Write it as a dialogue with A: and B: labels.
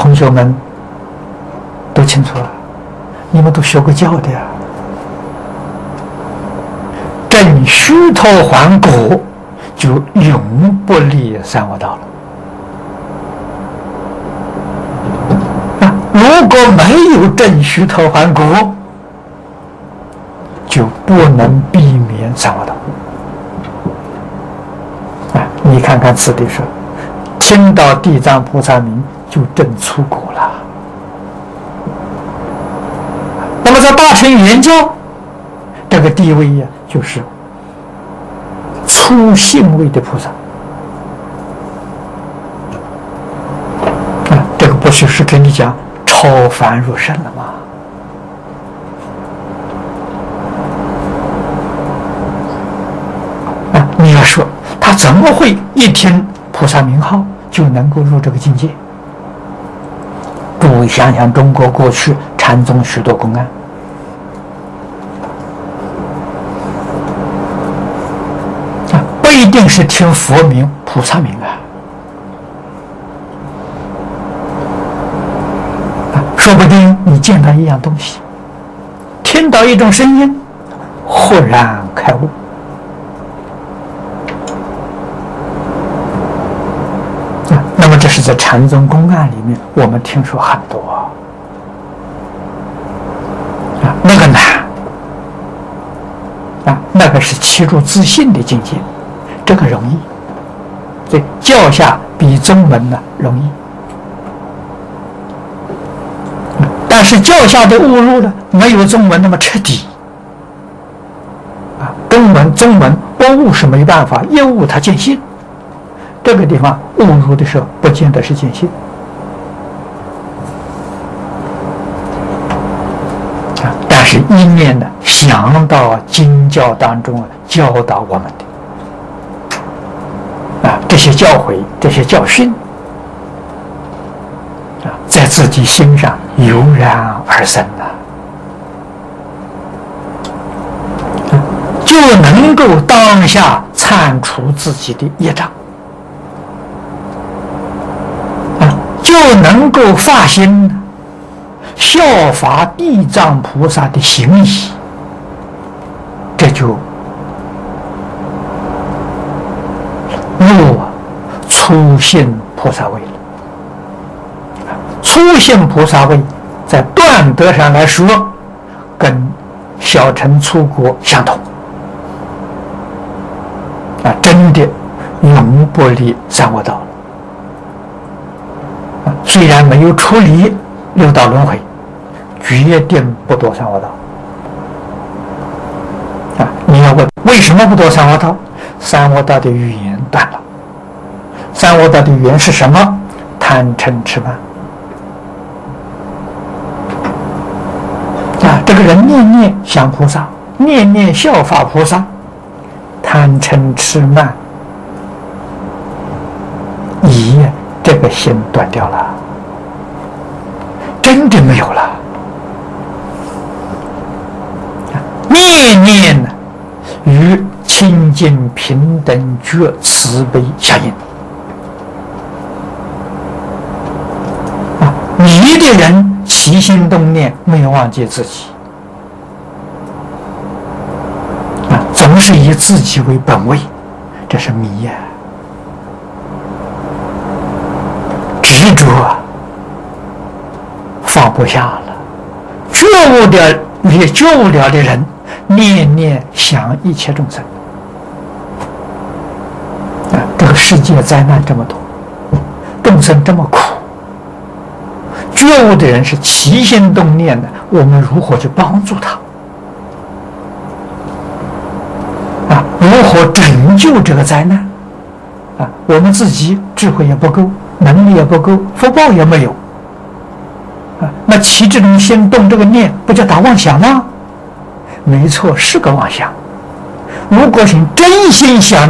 A: 同学们都清楚了，你们都学过教的呀。正虚脱还果，就永不离三恶道了。如果没有正虚脱还果，就不能避免三恶道。你看看此地说，听到地藏菩萨名就证出果了。那么在大乘圆教，这个地位呀，就是初信位的菩萨。这个不是跟你讲超凡入圣了吗？你要说他怎么会一听菩萨名号就能够入这个境界？诸位想想中国过去禅宗许多公案，不一定是听佛名菩萨名说不定你见到一样东西，听到一种声音，豁然开悟。那么这是在禅宗公案里面我们听说很多那个难那个是契入自信的境界，这个容易，所以教下比宗门呢容易。但是教下的误入呢，没有宗门那么彻底宗门不悟是没办法，一悟他见性。这个地方误入的时候，不见得是见性但是一面呢，想到经教当中教导我们的这些教诲、这些教训在自己心上油然而生就能够当下铲除自己的业障。就能够发心效法地藏菩萨的行仪，这就入初信菩萨位了。初信菩萨位在断德上来说，跟小乘初果相同真的永不离三恶道了。虽然没有处理六道轮回，决定不堕三恶道你要问为什么不堕三恶道？三恶道的缘断了。三恶道的缘是什么？贪嗔痴慢这个人念念想菩萨，念念效法菩萨，贪嗔痴慢这个心断掉了，真的没有了。念念与清净平等觉慈悲相应迷的人起心动念没有忘记自己总是以自己为本位，这是迷执着放不下了。觉悟的也觉悟了的人，念念想一切众生这个世界灾难这么多，众生这么苦，觉悟的人是起心动念的，我们如何去帮助他如何拯救这个灾难我们自己智慧也不够，能力也不够，福报也没有那起这种心动这个念，不叫打妄想吗？没错，是个妄想。如果是真心想